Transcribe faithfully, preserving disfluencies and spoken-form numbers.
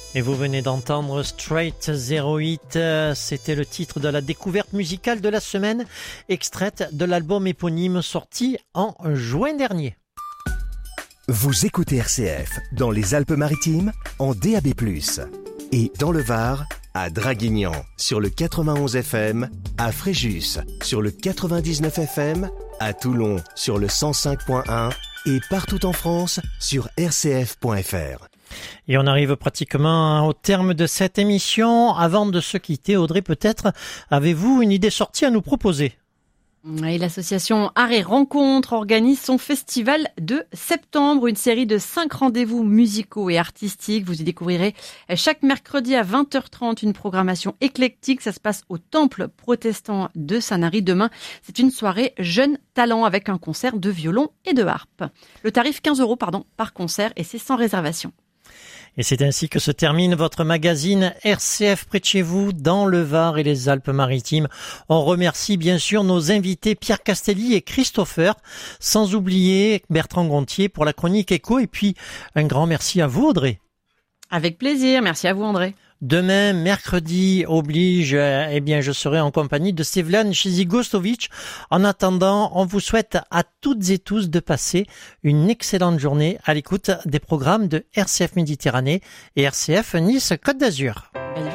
Et vous venez d'entendre Straight zéro huit, c'était le titre de la découverte musicale de la semaine, extraite de l'album éponyme sorti en juin dernier. Vous écoutez R C F dans les Alpes-Maritimes en D A B plus, et dans le Var à Draguignan sur le quatre-vingt-onze F M, à Fréjus sur le quatre-vingt-dix-neuf F M, à Toulon sur le cent cinq point un et partout en France sur r c f point f r. Et on arrive pratiquement au terme de cette émission. Avant de se quitter, Audrey, peut-être avez-vous une idée sortie à nous proposer ? Et l'association Art et Rencontres organise son festival de septembre, une série de cinq rendez-vous musicaux et artistiques. Vous y découvrirez chaque mercredi à vingt heures trente une programmation éclectique. Ça se passe au Temple protestant de Sanary. Demain, c'est une soirée jeunes talents avec un concert de violon et de harpe. Le tarif quinze euros pardon, par concert et c'est sans réservation. Et c'est ainsi que se termine votre magazine R C F près de chez vous, dans le Var et les Alpes-Maritimes. On remercie bien sûr nos invités Pierre Castelli et Christopher, sans oublier Bertrand Gontier pour la chronique écho. Et puis un grand merci à vous, Audrey. Avec plaisir, merci à vous, André. Demain, mercredi oblige, eh bien, je serai en compagnie de Sevlan Chizigostovic. En attendant, on vous souhaite à toutes et tous de passer une excellente journée à l'écoute des programmes de R C F Méditerranée et R C F Nice Côte d'Azur. Belle